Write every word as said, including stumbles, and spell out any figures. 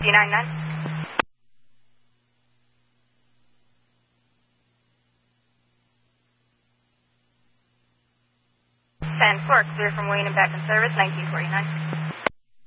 nine nine. ten four, clear from Wayne and back in service, nineteen forty-nine.